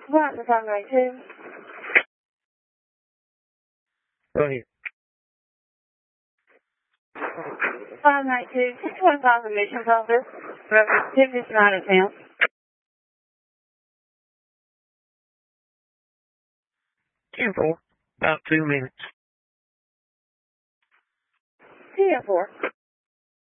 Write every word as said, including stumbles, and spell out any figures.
One to five ninety-two. Go ahead. five ninety-two, six twenty-five admissions office. Reference two fifty-nine attempt. ten four. About two minutes. T F four.